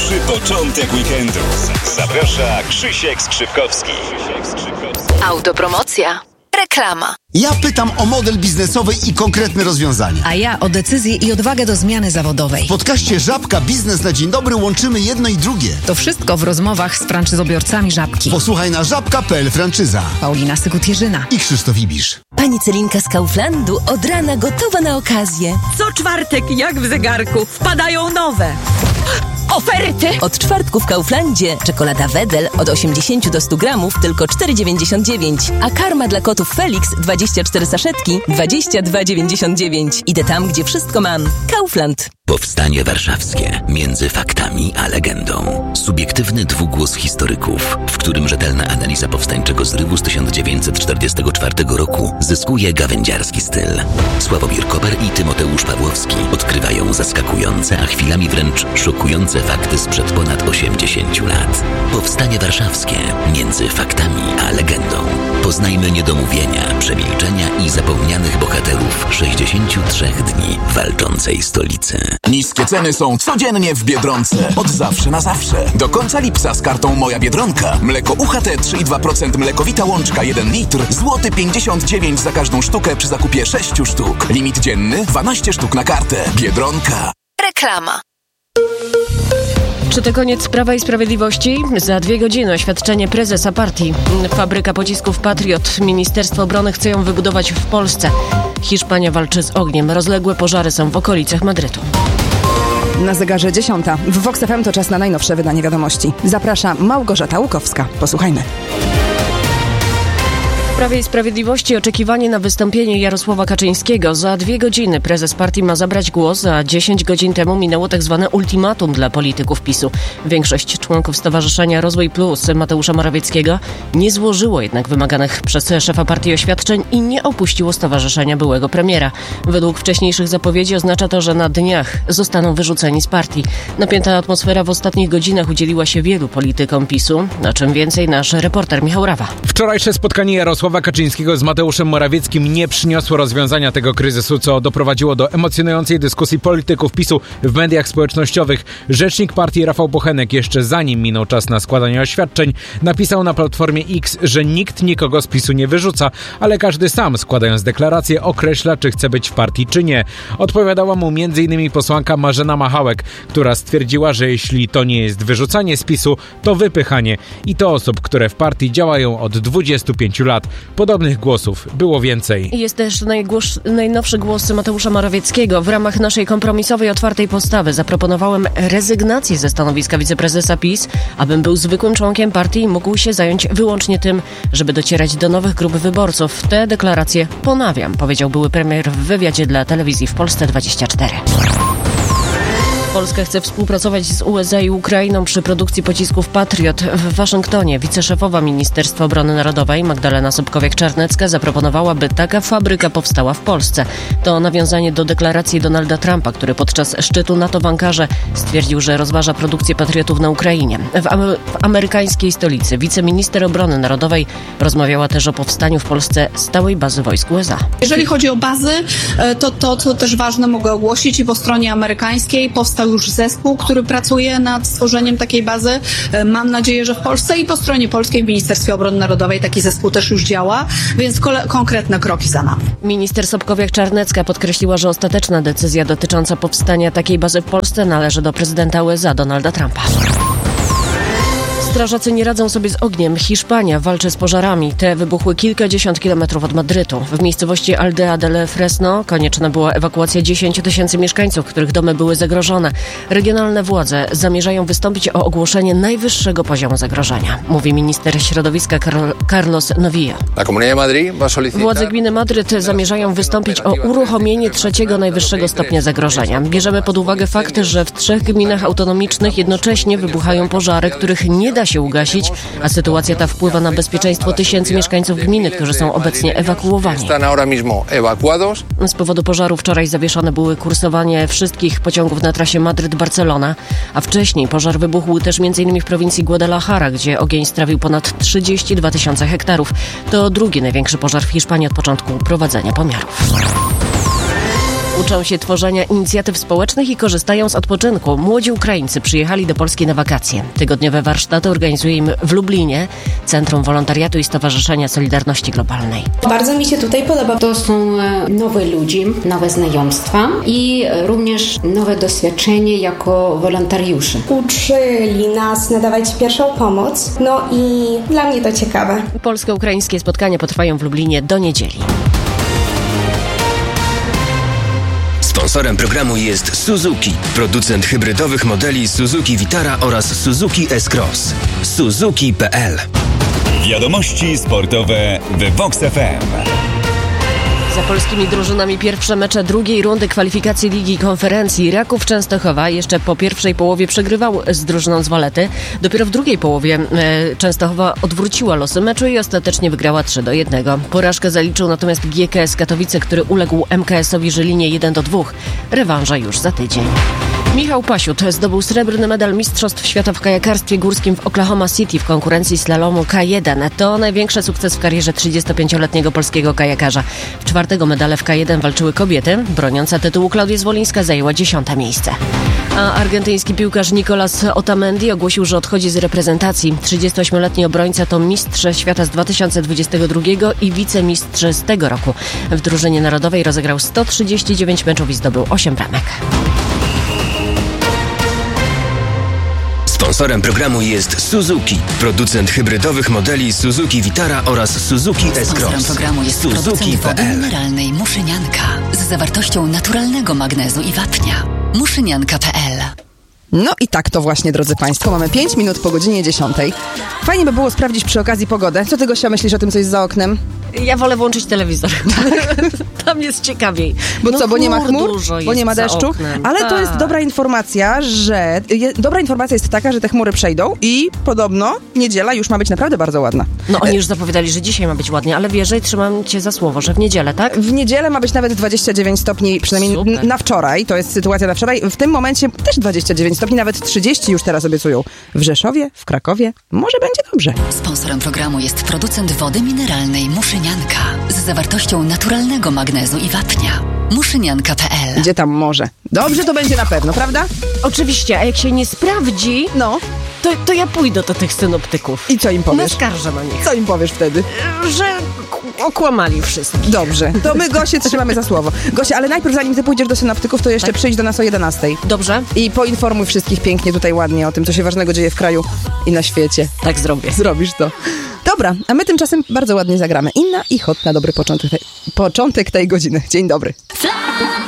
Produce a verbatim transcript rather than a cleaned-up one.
Najlepszy początek weekendu. Zaprasza Krzysiek Skrzypkowski. Autopromocja. Reklama. Ja pytam o model biznesowy i konkretne rozwiązania. A ja o decyzję i odwagę do zmiany zawodowej. W podcaście Żabka Biznes na Dzień Dobry łączymy jedno i drugie. To wszystko w rozmowach z franczyzobiorcami Żabki. Posłuchaj na żabka kropka p l franczyza. Paulina Sykut-Jerzyna I Krzysztof Ibisz. Pani Celinka z Kauflandu od rana gotowa na okazję. Co czwartek, jak w zegarku, wpadają nowe oferty. Od czwartku w Kauflandzie czekolada Wedel od osiemdziesiąt do stu gramów tylko cztery dziewięćdziesiąt dziewięć, a karma dla kotów Felix dwadzieścia cztery saszetki dwadzieścia dwa dziewięćdziesiąt dziewięć. Idę tam, gdzie wszystko mam. Kaufland. Powstanie warszawskie. Między faktami a legendą. Subiektywny dwugłos historyków, w którym rzetelna analiza powstańczego zrywu z tysiąc dziewięćset czterdziestego czwartego roku zyskuje gawędziarski styl. Sławomir Koper i Tymoteusz Pawłowski odkrywają zaskakujące, a chwilami wręcz szokujące fakty sprzed ponad osiemdziesięciu lat. Powstanie warszawskie. Między faktami a legendą. Poznajmy niedomówienia, przemilczenia i zapomnianych bohaterów sześćdziesięciu trzech dni walczącej stolicy. Niskie ceny są codziennie w Biedronce. Od zawsze na zawsze. Do końca lipca z kartą Moja Biedronka. Mleko U H T trzy i dwa procent mlekowita łączka jeden litr. Złoty pięćdziesiąt dziewięć za każdą sztukę przy zakupie sześciu sztuk. Limit dzienny dwanaście sztuk na kartę. Biedronka. Reklama. Czy to koniec Prawa i Sprawiedliwości? Za dwie godziny oświadczenie prezesa partii. Fabryka pocisków Patriot. Ministerstwo Obrony chce ją wybudować w Polsce. Hiszpania walczy z ogniem. Rozległe pożary są w okolicach Madrytu. Na zegarze dziesiąta. W Vox F M to czas na najnowsze wydanie wiadomości. Zaprasza Małgorzata Łukowska. Posłuchajmy. W Prawie i Sprawiedliwości oczekiwanie na wystąpienie Jarosława Kaczyńskiego. Za dwie godziny prezes partii ma zabrać głos, a dziesięć godzin temu minęło tak zwane ultimatum dla polityków PiSu. Większość członków Stowarzyszenia Rozwój Plus Mateusza Morawieckiego nie złożyło jednak wymaganych przez szefa partii oświadczeń i nie opuściło stowarzyszenia byłego premiera. Według wcześniejszych zapowiedzi oznacza to, że na dniach zostaną wyrzuceni z partii. Napięta atmosfera w ostatnich godzinach udzieliła się wielu politykom PiSu. O czym więcej nasz reporter Michał Rawa. Wczorajsze spotkanie Jarosława Jarosława Kaczyńskiego z Mateuszem Morawieckim nie przyniosło rozwiązania tego kryzysu, co doprowadziło do emocjonującej dyskusji polityków PiSu w mediach społecznościowych. Rzecznik partii Rafał Bochenek jeszcze zanim minął czas na składanie oświadczeń, napisał na platformie X, że nikt nikogo z PiSu nie wyrzuca, ale każdy sam, składając deklarację, określa, czy chce być w partii, czy nie. Odpowiadała mu między innymi posłanka Marzena Machałek, która stwierdziła, że jeśli to nie jest wyrzucanie z PiSu, to wypychanie. I to osób, które w partii działają od dwudziestu pięciu lat. Podobnych głosów było więcej. Jest też najgłos, najnowszy głos Mateusza Morawieckiego. W ramach naszej kompromisowej, otwartej postawy zaproponowałem rezygnację ze stanowiska wiceprezesa PiS, abym był zwykłym członkiem partii i mógł się zająć wyłącznie tym, żeby docierać do nowych grup wyborców. Te deklaracje ponawiam, powiedział były premier w wywiadzie dla telewizji w Polsce dwadzieścia cztery. Polska chce współpracować z U S A i Ukrainą przy produkcji pocisków Patriot. W Waszyngtonie wiceszefowa Ministerstwa Obrony Narodowej Magdalena Sobkowiak-Czarnecka zaproponowała, by taka fabryka powstała w Polsce. To nawiązanie do deklaracji Donalda Trumpa, który podczas szczytu NATO w Ankarze stwierdził, że rozważa produkcję Patriotów na Ukrainie. W, am- w amerykańskiej stolicy wiceminister obrony narodowej rozmawiała też o powstaniu w Polsce stałej bazy wojsk U S A. Jeżeli chodzi o bazy, to to, co też ważne mogę ogłosić, i po stronie amerykańskiej powstał już zespół, który pracuje nad stworzeniem takiej bazy. Mam nadzieję, że w Polsce, i po stronie polskiej w Ministerstwie Obrony Narodowej taki zespół też już działa, więc kole- konkretne kroki za nami. Minister Sobkowiak-Czarnecka podkreśliła, że ostateczna decyzja dotycząca powstania takiej bazy w Polsce należy do prezydenta U S A Donalda Trumpa. Strażacy nie radzą sobie z ogniem. Hiszpania walczy z pożarami. Te wybuchły kilkadziesiąt kilometrów od Madrytu. W miejscowości Aldea del Fresno konieczna była ewakuacja dziesięciu tysięcy mieszkańców, których domy były zagrożone. Regionalne władze zamierzają wystąpić o ogłoszenie najwyższego poziomu zagrożenia, mówi minister środowiska Car- Carlos Novilla. Władze gminy Madryt zamierzają wystąpić o uruchomienie trzeciego najwyższego stopnia zagrożenia. Bierzemy pod uwagę fakt, że w trzech gminach autonomicznych jednocześnie wybuchają pożary, których nie da się ugasić, a sytuacja ta wpływa na bezpieczeństwo tysięcy mieszkańców gminy, którzy są obecnie ewakuowani. Z powodu pożaru wczoraj zawieszone były kursowanie wszystkich pociągów na trasie Madryt-Barcelona, a wcześniej pożar wybuchł też m.in. w prowincji Guadalajara, gdzie ogień strawił ponad trzydzieści dwa tysiące hektarów. To drugi największy pożar w Hiszpanii od początku prowadzenia pomiarów. Uczą się tworzenia inicjatyw społecznych i korzystają z odpoczynku. Młodzi Ukraińcy przyjechali do Polski na wakacje. Tygodniowe warsztaty organizuje im w Lublinie Centrum Wolontariatu i Stowarzyszenia Solidarności Globalnej. Bardzo mi się tutaj podoba. To są nowe ludzie, nowe znajomstwa i również nowe doświadczenie jako wolontariuszy. Uczyli nas nadawać pierwszą pomoc, no i dla mnie to ciekawe. Polsko-ukraińskie spotkania potrwają w Lublinie do niedzieli. Sponsorem programu jest Suzuki, producent hybrydowych modeli Suzuki Vitara oraz Suzuki S-Cross. Suzuki kropka p l. Wiadomości sportowe w Vox F M. Za polskimi drużynami pierwsze mecze drugiej rundy kwalifikacji Ligi Konferencji. Raków Częstochowa jeszcze po pierwszej połowie przegrywał z drużyną z Walety. Dopiero w drugiej połowie e, Częstochowa odwróciła losy meczu i ostatecznie wygrała trzy do jednego. Porażkę zaliczył natomiast G K S Katowice, który uległ M K S-owi Żylinie jeden do dwóch. Rewanża już za tydzień. Michał Pasiut zdobył srebrny medal Mistrzostw Świata w kajakarstwie górskim w Oklahoma City w konkurencji slalomu K jeden. To największy sukces w karierze trzydziestopięcioletniego polskiego kajakarza. W czwartego medale w K jeden walczyły kobiety. Broniąca tytułu Klaudia Zwolińska zajęła dziesiąte miejsce. A argentyński piłkarz Nicolas Otamendi ogłosił, że odchodzi z reprezentacji. trzydziestoośmioletni obrońca to mistrz świata z dwa tysiące dwudziestego drugiego i wicemistrz z tego roku. W drużynie narodowej rozegrał sto trzydzieści dziewięć meczów i zdobył osiem bramek. Sponsorem programu jest Suzuki, producent hybrydowych modeli Suzuki Vitara oraz Suzuki S-Cross. Sponsorem programu jest producent wody mineralnej Muszynianka z zawartością naturalnego magnezu i wapnia. Muszynianka kropka p l. No i tak to właśnie, drodzy Państwo. Mamy pięć minut po godzinie dziesiątej. Fajnie by było sprawdzić przy okazji pogodę. Co ty, Gosia, myślisz o tym, co jest za oknem? Ja wolę włączyć telewizor. Tam jest ciekawiej. Bo no co, bo nie ma chmur? Bo nie ma deszczu? Oknem. Ale Ta. to jest dobra informacja, że... Je, dobra informacja jest taka, że te chmury przejdą i podobno niedziela już ma być naprawdę bardzo ładna. No oni już zapowiadali, że dzisiaj ma być ładnie, ale wierzę i trzymam cię za słowo, że w niedzielę, tak? W niedzielę ma być nawet dwadzieścia dziewięć stopni, przynajmniej n- na wczoraj. To jest sytuacja na wczoraj. W tym momencie też dwadzieścia dziewięć stopni, nawet trzydzieści już teraz obiecują. W Rzeszowie, w Krakowie. Może będzie dobrze. Sponsorem programu jest producent wody mineralnej Muszynianka z zawartością naturalnego magnezu i wapnia. Muszynianka kropka p l. Gdzie tam może? Dobrze to będzie na pewno, prawda? Oczywiście, a jak się nie sprawdzi, no to, to ja pójdę do tych synoptyków. I co im powiesz? Naskarżę na nich. Co im powiesz wtedy? Że okłamali wszystkich. Dobrze, to my Gosię trzymamy za słowo. Gosia, ale najpierw zanim ty pójdziesz do synoptyków, to jeszcze tak? Przyjdź do nas o jedenastej. Dobrze. I poinformuj wszystkich pięknie tutaj ładnie o tym, co się ważnego dzieje w kraju i na świecie. Tak zrobię. Zrobisz to. Dobra, a my tymczasem bardzo ładnie zagramy. Inna i Hot na dobry początek tej, początek tej godziny. Dzień dobry.